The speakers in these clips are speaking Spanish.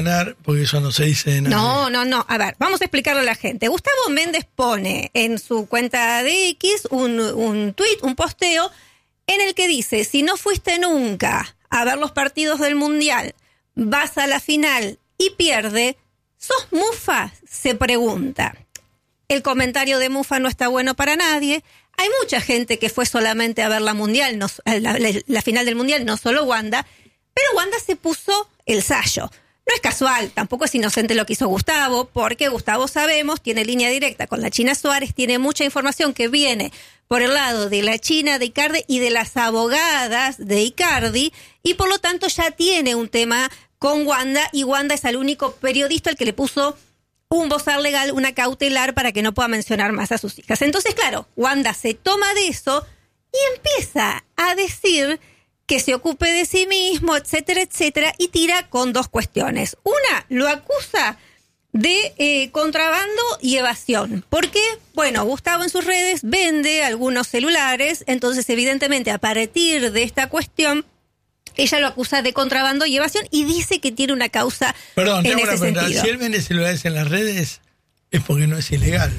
Porque eso no se dice nada. No. A ver, vamos a explicarle a la gente. Gustavo Méndez pone en su cuenta de X un tweet, un posteo, en el que dice: si no fuiste nunca a ver los partidos del Mundial, vas a la final y pierde, ¿sos mufa? Se pregunta. El comentario de mufa no está bueno para nadie. Hay mucha gente que fue solamente a ver la Mundial, la final del Mundial, no solo Wanda, pero Wanda se puso el sayo. No es casual, tampoco es inocente lo que hizo Gustavo, porque Gustavo, sabemos, tiene línea directa con la China Suárez, tiene mucha información que viene por el lado de la China, de Icardi y de las abogadas de Icardi, y por lo tanto ya tiene un tema con Wanda, y Wanda es el único periodista al que le puso un bozal legal, una cautelar, para que no pueda mencionar más a sus hijas. Entonces, claro, Wanda se toma de eso y empieza a decir que se ocupe de sí mismo, etcétera, etcétera, y tira con dos cuestiones. Una, lo acusa de contrabando y evasión. ¿Por qué? Bueno, Gustavo en sus redes vende algunos celulares, entonces evidentemente a partir de esta cuestión ella lo acusa de contrabando y evasión y dice que tiene una causa en ese sentido. Si él vende celulares en las redes es porque no es ilegal.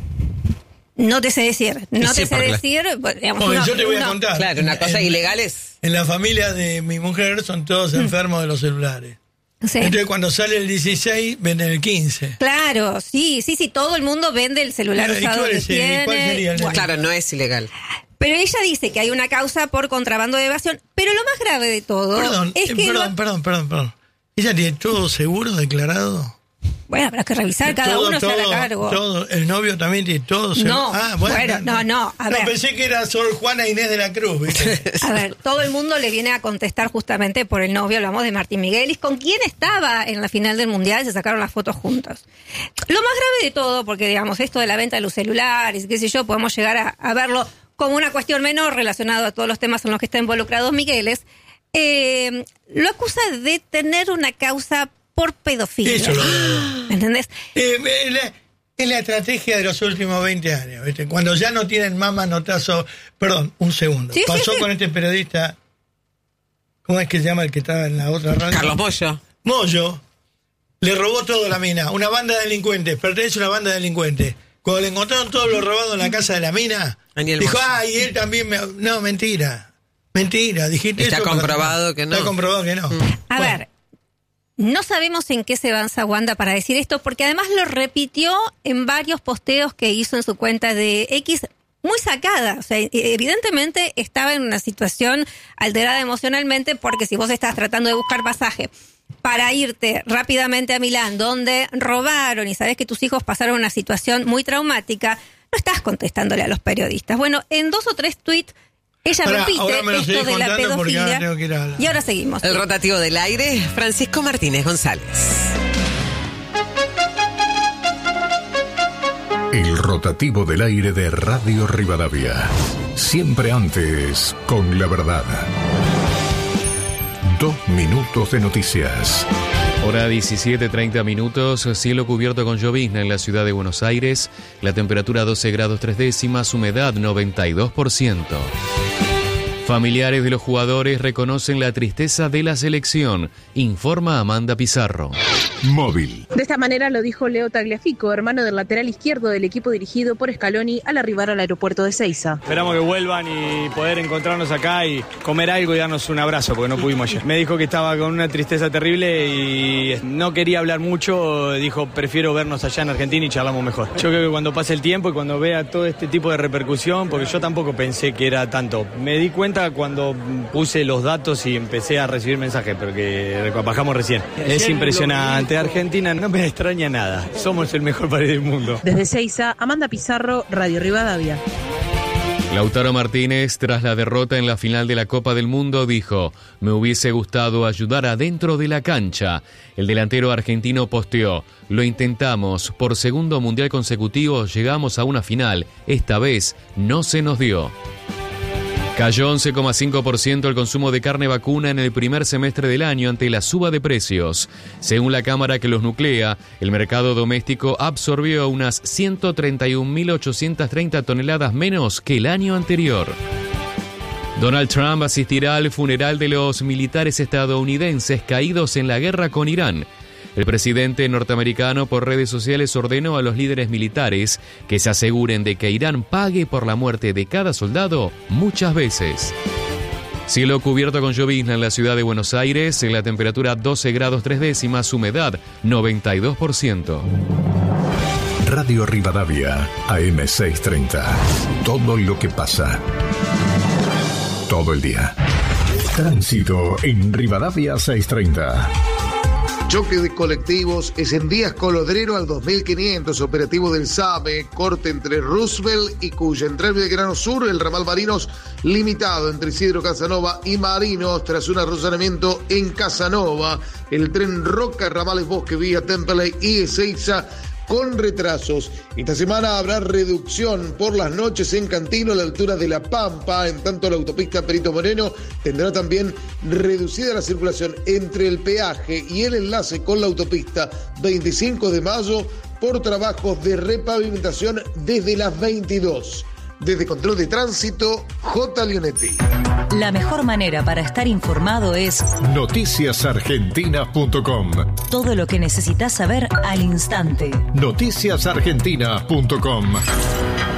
No te sé decir, digamos, yo te voy a contar. Claro, una cosa ilegal es... En la familia de mi mujer son todos enfermos de los celulares. Sí. Entonces cuando sale el 16, venden el 15. Claro, sí, todo el mundo vende el celular usado que tiene. ¿Cuál sería el Claro, no es ilegal. Pero ella dice que hay una causa por contrabando de evasión, pero lo más grave de todo es que... Perdón. ¿Ella tiene todo seguro declarado? Bueno, habrá que revisar, cada uno se hará cargo. Todo, el novio también tiene todo seguro. No, a ver. Pensé que era Sor Juana Inés de la Cruz, ¿viste? A ver, todo el mundo le viene a contestar justamente por el novio, hablamos de Martín Miguelis, con quien estaba en la final del Mundial, se sacaron las fotos juntos. Lo más grave de todo, porque digamos, esto de la venta de los celulares, qué sé yo, podemos llegar a verlo como una cuestión menor relacionado a todos los temas en los que está involucrado Miguelis, lo acusa de tener una causa por pedofilia. Eso lo ¿me entendés? Es la estrategia de los últimos 20 años, ¿viste? Cuando ya no tienen manotazo. Perdón, un segundo. Pasó con este periodista, ¿cómo es que se llama el que estaba en la otra radio? Carlos Mollo. Le robó todo a la mina. Una banda de delincuentes, pertenece a una banda de delincuentes. Cuando le encontraron todo lo robado en la casa de la mina, dijo, y él también No, mentira, dijiste Está eso. Comprobado que no. Está comprobado que no. A ver, no sabemos en qué se avanza Wanda para decir esto, porque además lo repitió en varios posteos que hizo en su cuenta de X, muy sacada. O sea, evidentemente estaba en una situación alterada emocionalmente, porque si vos estás tratando de buscar pasaje para irte rápidamente a Milán, donde robaron y sabés que tus hijos pasaron una situación muy traumática, no estás contestándole a los periodistas. Bueno, en 2 o 3 tweets ella repite esto de la pedofilia. Y ahora seguimos. El rotativo del aire, Francisco Martínez González. El rotativo del aire de Radio Rivadavia. Siempre antes, con la verdad. 2 minutos de noticias. Hora 17:30, cielo cubierto con llovizna en la ciudad de Buenos Aires, la temperatura 12 grados 3 décimas, humedad 92%. Familiares de los jugadores reconocen la tristeza de la selección, informa Amanda Pizarro. Móvil. De esta manera lo dijo Leo Tagliafico, hermano del lateral izquierdo del equipo dirigido por Scaloni, al arribar al aeropuerto de Ezeiza. Esperamos que vuelvan y poder encontrarnos acá y comer algo y darnos un abrazo, porque no pudimos ayer. Me dijo que estaba con una tristeza terrible y no quería hablar mucho, dijo prefiero vernos allá en Argentina y charlamos mejor. Yo creo que cuando pase el tiempo y cuando vea todo este tipo de repercusión, porque yo tampoco pensé que era tanto, me di cuenta cuando puse los datos y empecé a recibir mensajes, porque bajamos recién. Es impresionante. Argentina no me extraña nada. Somos el mejor país del mundo. Desde Ezeiza, Amanda Pizarro, Radio Rivadavia. Lautaro Martínez, tras la derrota en la final de la Copa del Mundo, dijo: me hubiese gustado ayudar adentro de la cancha. El delantero argentino posteó: lo intentamos, por segundo mundial consecutivo llegamos a una final, esta vez no se nos dio. Cayó 11,5% el consumo de carne vacuna en el primer semestre del año ante la suba de precios. Según la cámara que los nuclea, el mercado doméstico absorbió unas 131.830 toneladas menos que el año anterior. Donald Trump asistirá al funeral de los militares estadounidenses caídos en la guerra con Irán. El presidente norteamericano por redes sociales ordenó a los líderes militares que se aseguren de que Irán pague por la muerte de cada soldado muchas veces. Cielo cubierto con llovizna en la ciudad de Buenos Aires, en la temperatura 12 grados 3 décimas, humedad 92%. Radio Rivadavia, AM630. Todo lo que pasa. Todo el día. Tránsito en Rivadavia 630. Choque de colectivos es en Díaz Colodrero al 2500, operativo del SAME, corte entre Roosevelt y Cuya. Entre el Belgrano Sur, el ramal Marinos limitado entre Isidro Casanova y Marinos tras un arrozamiento en Casanova. El tren Roca, ramales Bosque, vía Temple y Ezeiza con retrasos. Esta semana habrá reducción por las noches en Cantino a la altura de La Pampa. En tanto, la autopista Perito Moreno tendrá también reducida la circulación entre el peaje y el enlace con la autopista 25 de mayo por trabajos de repavimentación desde las 22. Desde Control de Tránsito, J. Leonetti. La mejor manera para estar informado es noticiasargentinas.com. Todo lo que necesitas saber al instante. Noticiasargentinas.com.